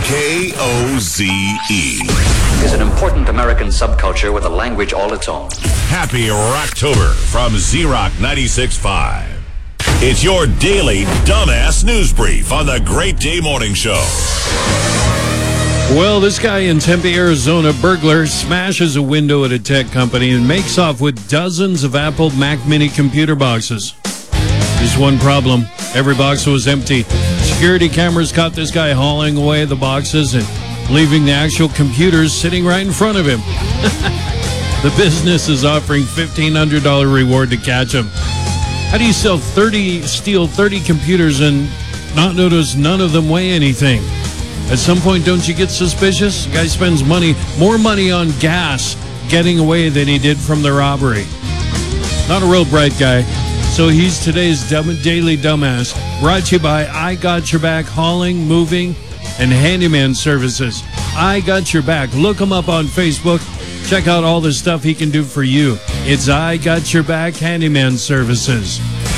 K-O-Z-E is an important American subculture with a language all its own. Happy Rocktober from Z-Rock 96.5. It's your daily dumbass news brief on the Great Day Morning Show. Well, this guy in Tempe, Arizona, burglar, smashes a window at a tech company and makes off with dozens of Apple Mac Mini computer boxes. There's one problem. Every box was empty. Security cameras caught this guy hauling away the boxes and leaving the actual computers sitting right in front of him. The business is offering $1,500 reward to catch him. How do you steal 30 computers and not notice none of them weigh anything? At some point, don't you get suspicious? The guy spends more money on gas getting away than he did from the robbery. Not a real bright guy. So he's today's daily dumbass, brought to you by I Got Your Back Hauling, Moving, and Handyman Services. I Got Your Back. Look him up on Facebook. Check out all the stuff he can do for you. It's I Got Your Back Handyman Services.